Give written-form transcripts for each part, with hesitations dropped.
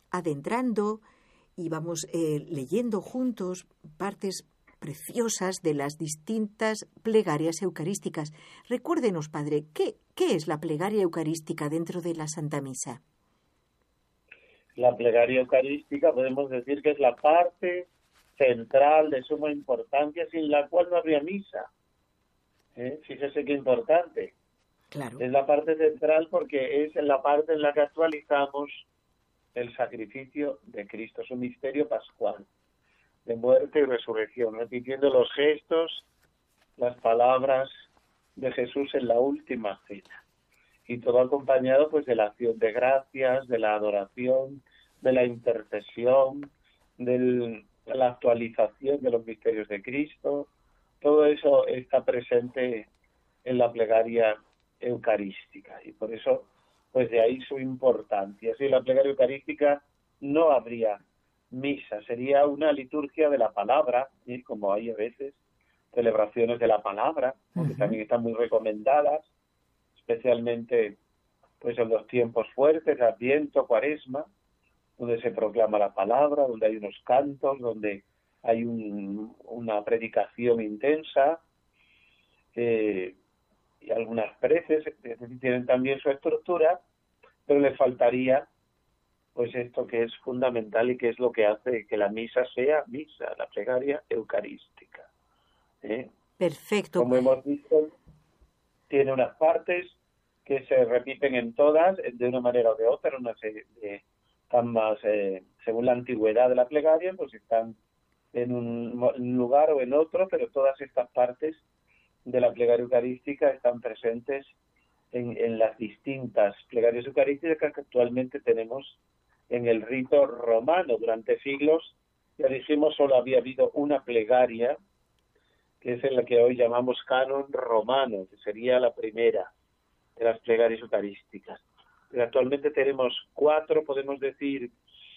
adentrando y vamos leyendo juntos partes preciosas de las distintas plegarias eucarísticas. Recuérdenos, Padre, ¿qué es la plegaria eucarística dentro de la Santa Misa? La plegaria eucarística podemos decir que es la parte central de suma importancia, sin la cual no habría misa. Fíjese qué importante. Claro. Es la parte central porque es la parte en la que actualizamos el sacrificio de Cristo, su misterio pascual, de muerte y resurrección, repitiendo los gestos, las palabras de Jesús en la última cena. Y todo acompañado pues de la acción de gracias, de la adoración, de la intercesión, de la actualización de los misterios de Cristo. Todo eso está presente en la plegaria eucarística y por eso pues de ahí su importancia. Si la plegaria eucarística no habría misa, sería una liturgia de la palabra, ¿sí? Como hay a veces celebraciones de la palabra, que también están muy recomendadas, especialmente pues en los tiempos fuertes, Adviento, Cuaresma, donde se proclama la palabra, donde hay unos cantos, donde hay una predicación intensa, y algunas preces, tienen también su estructura, pero le faltaría pues esto que es fundamental y que es lo que hace que la misa sea misa, la plegaria eucarística. Perfecto. Como hemos visto, tiene unas partes que se repiten en todas, de una manera o de otra, están más, según la antigüedad de la plegaria, pues están en un lugar o en otro, pero todas estas partes de la plegaria eucarística están presentes en las distintas plegarias eucarísticas que actualmente tenemos en el rito romano. Durante siglos, ya dijimos, solo había habido una plegaria, que es en la que hoy llamamos canon romano, que sería la primera de las plegarias eucarísticas. Pero actualmente tenemos 4, podemos decir,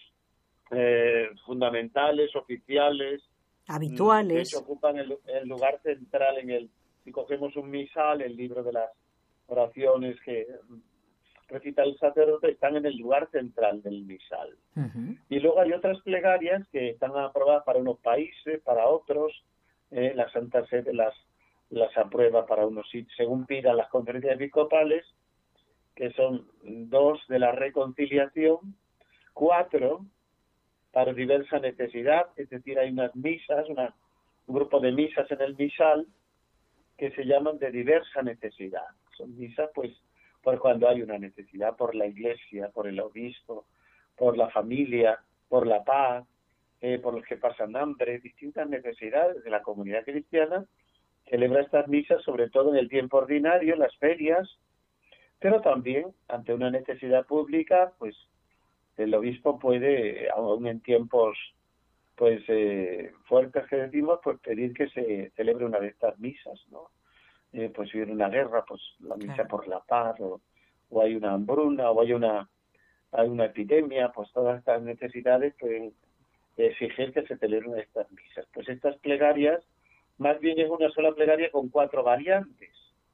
fundamentales, oficiales, habituales, que ocupan el lugar central si cogemos un misal, el libro de las oraciones que recita el sacerdote, están en el lugar central del misal. Y luego hay otras plegarias que están aprobadas para unos países, para otros, la Santa Sede las aprueba para unos sitios, según pidan las conferencias episcopales, que son 2 de la reconciliación, 4 para diversa necesidad, es decir, hay unas misas, un grupo de misas en el misal que se llaman de diversa necesidad. Son misas pues por cuando hay una necesidad, por la Iglesia, por el obispo, por la familia, por la paz, por los que pasan hambre, distintas necesidades de la comunidad cristiana. Celebra estas misas sobre todo en el tiempo ordinario, en las ferias, pero también ante una necesidad pública, pues el obispo puede, aún en tiempos pues fuertes que decimos, pues pedir que se celebre una de estas misas, ¿no? Pues si viene una guerra, pues la misa por la paz, o hay una hambruna, o hay una epidemia, pues todas estas necesidades pueden exigir que se celebren una de estas misas. Pues estas plegarias, más bien es una sola plegaria con 4 variantes.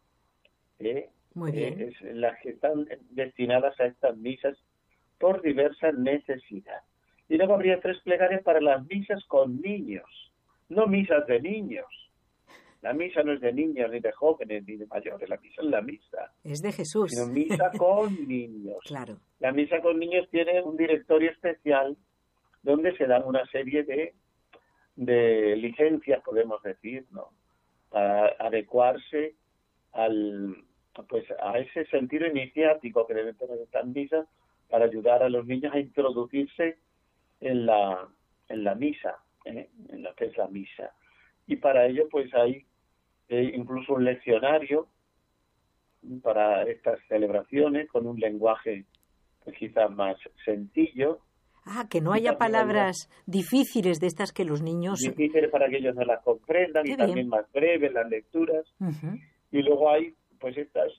Muy bien. Es las que están destinadas a estas misas por diversa necesidad. Y luego habría 3 plegarias para las misas con niños, no misas de niños. La misa no es de niños, ni de jóvenes, ni de mayores. La misa es la misa. Es de Jesús. Sino misa con niños. Claro. La misa con niños tiene un directorio especial donde se dan una serie de licencias, podemos decir, ¿no? Para adecuarse a ese sentido iniciático que deben tener estas misas, para ayudar a los niños a introducirse en la misa, en lo que es la misa. Y para ello pues hay incluso un leccionario para estas celebraciones con un lenguaje pues quizás más sencillo. Que no haya palabras difíciles de estas que los niños... Difíciles para que ellos no las comprendan. Qué y bien. También más breves las lecturas. Y luego hay pues estas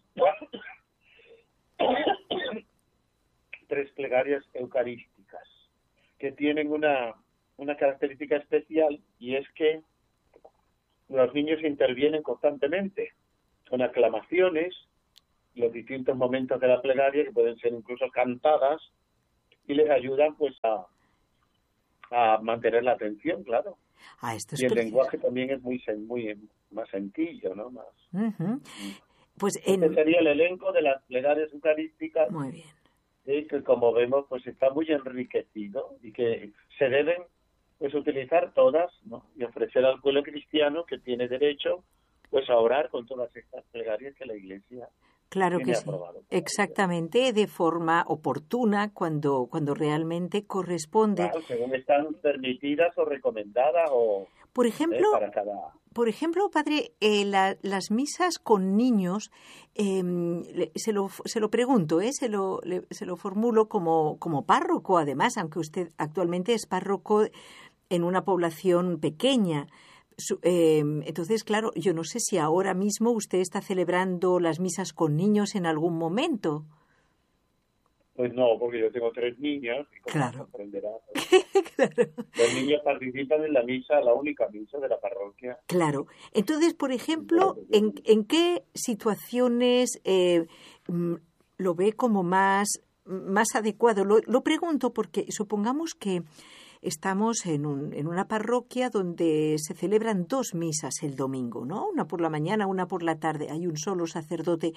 3 plegarias eucarísticas que tienen una característica especial, y es que los niños intervienen constantemente con aclamaciones, los distintos momentos de la plegaria, que pueden ser incluso cantadas, y les ayudan pues a mantener la atención, claro. Esto es y el precioso. lenguaje también es muy más sencillo, ¿no? Más. Pues Este sería el elenco de las plegarias eucarísticas. Muy bien. Que como vemos pues está muy enriquecido y que se deben pues utilizar todas, ¿no? Y ofrecer al pueblo cristiano que tiene derecho pues a orar con todas estas plegarias que la Iglesia Claro tiene que sí, aprobado. exactamente, de forma oportuna, cuando realmente corresponde. Claro, según están permitidas o recomendadas Por ejemplo, para cada... padre, las misas con niños, se lo pregunto, se lo formulo como párroco, además, aunque usted actualmente es párroco en una población pequeña. Entonces, claro, yo no sé si ahora mismo usted está celebrando las misas con niños en algún momento. Pues no, porque yo tengo 3 niños y como Claro. comprenderás, Claro. los niños participan en la misa, la única misa de la parroquia. Claro. Entonces, por ejemplo, ¿en qué situaciones lo ve como más adecuado? Lo pregunto porque supongamos que estamos en una parroquia donde se celebran 2 misas el domingo, ¿no? Una por la mañana, una por la tarde. Hay un solo sacerdote.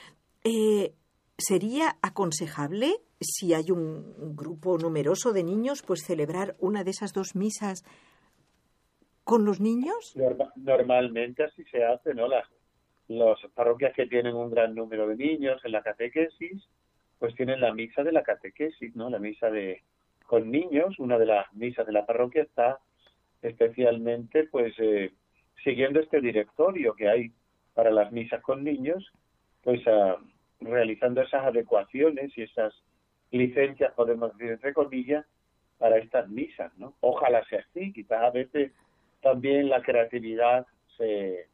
¿Sería aconsejable, si hay un grupo numeroso de niños, pues celebrar una de esas 2 misas con los niños? Normalmente así se hace, ¿no? Las parroquias que tienen un gran número de niños en la catequesis, pues tienen la misa de la catequesis, ¿no? La misa con niños. Una de las misas de la parroquia está especialmente, pues, siguiendo este directorio que hay para las misas con niños, pues, realizando esas adecuaciones y esas licencias, podemos decir, entre comillas, para estas misas, ¿no? Ojalá sea así. Quizás a veces también la creatividad se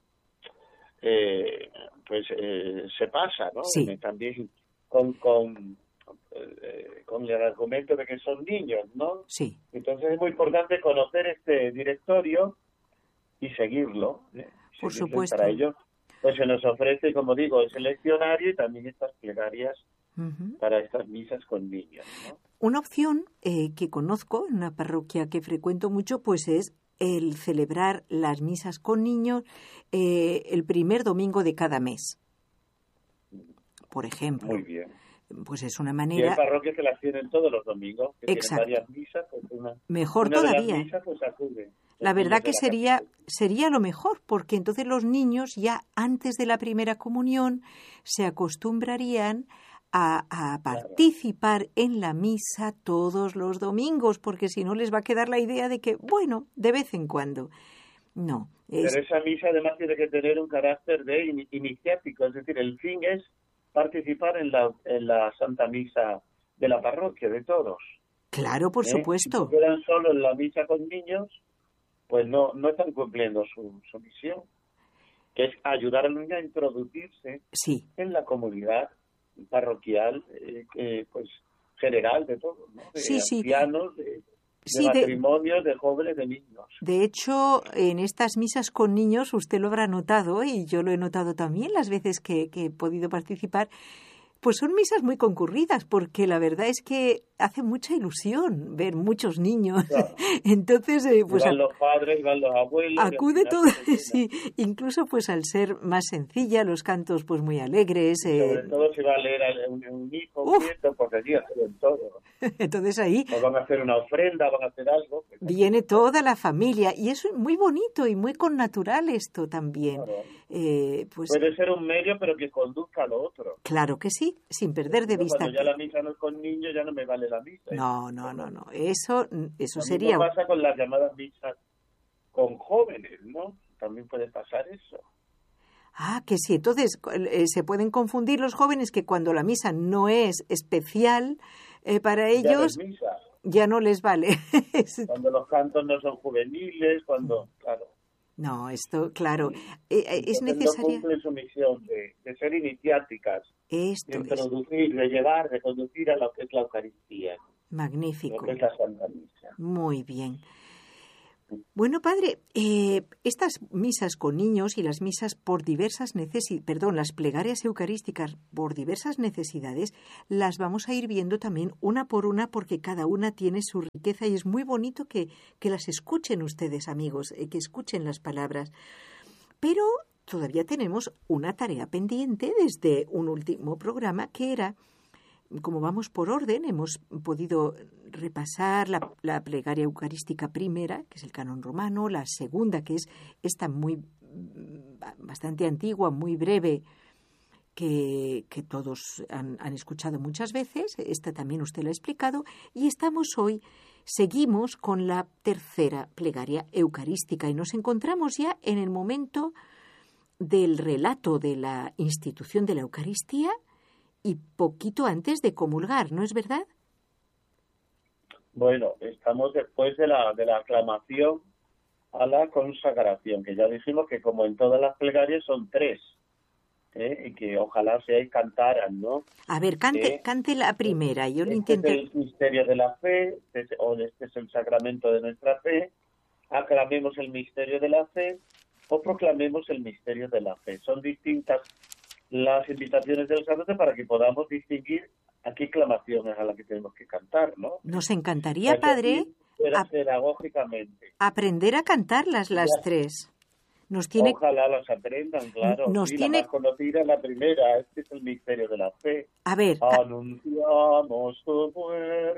pasa, ¿no? Sí. También con el argumento de que son niños, ¿no? Sí. Entonces es muy importante conocer este directorio y seguirlo. Por supuesto. Para ello, pues se nos ofrece, como digo, el leccionario y también estas plegarias para estas misas con niños, ¿no? Una opción que conozco en una parroquia que frecuento mucho, pues es el celebrar las misas con niños el primer domingo de cada mes, por ejemplo. Muy bien. Pues es una manera... Y hay parroquias que las tienen todos los domingos, que Exacto. tienen varias misas. Pues mejor una todavía. De las misas, pues acude. La verdad que sería lo mejor, porque entonces los niños ya antes de la primera comunión se acostumbrarían a participar en la misa todos los domingos, porque si no les va a quedar la idea de que, bueno, de vez en cuando. No. Pero esa misa además tiene que tener un carácter de iniciático, es decir, el fin es participar en la Santa Misa de la parroquia, de todos. Claro, por supuesto. Si quedan solo en la misa con niños, pues no están cumpliendo su misión, que es ayudar al niño a introducirse en la comunidad parroquial, pues general de todos, ¿no? De ancianos, de matrimonios, de jóvenes, de niños. De hecho, en estas misas con niños, usted lo habrá notado, y yo lo he notado también las veces que he podido participar, pues son misas muy concurridas, porque la verdad es que hace mucha ilusión ver muchos niños. Claro. Entonces, pues van los padres, van los abuelos. Acude todo, sí. Incluso pues al ser más sencilla, los cantos pues muy alegres. Sobre todo si va a leer a un hijo, un nieto, porque allí hacen todo. Entonces ahí... O van a hacer una ofrenda, van a hacer algo. Viene toda la familia, y eso es muy bonito y muy connatural esto también. Claro. Pues, puede ser un medio, pero que conduzca a lo otro. Claro que sí, sin perder de vista. Cuando ya la misa no es con niños, ya no me vale la misa. No. Eso sería... Lo pasa con las llamadas misas con jóvenes, ¿no? También puede pasar eso. Que sí. Entonces se pueden confundir los jóvenes, que cuando la misa no es especial para ellos, ya no les vale. Cuando los cantos no son juveniles, claro. No, esto, claro, es necesario. No cumple su misión de ser iniciáticas, de introducir, de llevar, de conducir a lo que es la Eucaristía. Magnífico. Lo que es la Santa Misa. Muy bien. Bueno, padre, estas misas con niños y las misas por diversas las plegarias eucarísticas por diversas necesidades, las vamos a ir viendo también una por una porque cada una tiene su riqueza y es muy bonito que las escuchen ustedes, amigos, que escuchen las palabras. Pero todavía tenemos una tarea pendiente desde un último programa que era, como vamos por orden, hemos podido repasar la plegaria eucarística primera, que es el canon romano, la segunda, que es esta bastante antigua, muy breve, que todos han escuchado muchas veces. Esta también usted la ha explicado. Y seguimos con la tercera plegaria eucarística y nos encontramos ya en el momento del relato de la institución de la Eucaristía y poquito antes de comulgar, ¿no es verdad? Bueno, estamos después de la aclamación a la consagración, que ya dijimos que como en todas las plegarias son 3, y que ojalá se cantaran, ¿no? A ver, cante la primera, yo lo intento. Este es el misterio de la fe, este es el sacramento de nuestra fe, aclamemos el misterio de la fe o proclamemos el misterio de la fe. Son distintas las invitaciones del sacerdote para que podamos distinguir a qué clamaciones a las que tenemos que cantar, ¿no? Nos encantaría, padre, pedagógicamente aprender a cantarlas las 3. Ojalá las aprendan, claro. La más conocida es la primera, este es el misterio de la fe. A ver. Anunciamos tu muerte